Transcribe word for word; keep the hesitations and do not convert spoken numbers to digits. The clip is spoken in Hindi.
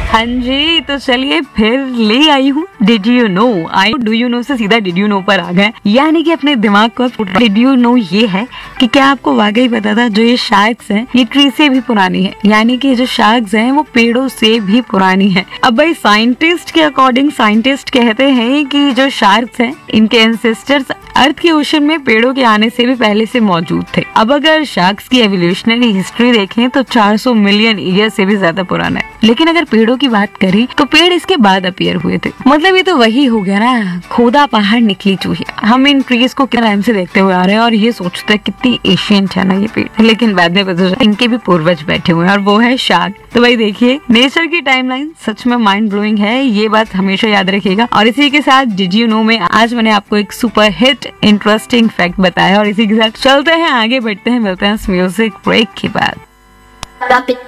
हाँ जी, तो चलिए फिर ले आई हूँ did you know. I do you know से सीधा डिड यू नो पर आ गए, यानी कि अपने दिमाग को डिड यू नो ये है कि क्या आपको वाकई पता था जो ये शार्क्स हैं ये ट्री से भी पुरानी है, यानी कि जो शार्क्स हैं वो पेड़ों से भी पुरानी है। अब भाई साइंटिस्ट के अकॉर्डिंग साइंटिस्ट कहते हैं कि जो शार्क्स हैं इनके एंसेस्टर्स अर्थ के ओशन में पेड़ों के आने से भी पहले से मौजूद थे। अब अगर शार्क्स की एवोल्यूशनरी हिस्ट्री देखें तो चार सौ मिलियन ईयर से भी ज्यादा पुराना है, लेकिन अगर पेड़ों की बात करें तो पेड़ इसके बाद अपीयर हुए थे। मतलब ये तो वही हो गया ना, खोदा पहाड़ निकली चूहिया। हम इन ट्रीज को कितना टाइम से देखते हुए आ रहे हैं और ये सोचते हैं कितनी एशियंट है ना ये पेड़, लेकिन बाद में पता चला इनके भी पूर्वज बैठे हुए हैं और वो है शार्क। तो भाई देखिए नेचर की टाइमलाइन सच में माइंड ब्लोइंग है, ये बात हमेशा याद रखिएगा। और इसी के साथ डिड यू नो में आज मैंने आपको एक सुपर हिट इंटरेस्टिंग फैक्ट बताया और इसी के साथ चलते हैं आगे बढ़ते हैं, मिलते हैं म्यूजिक ब्रेक के बाद।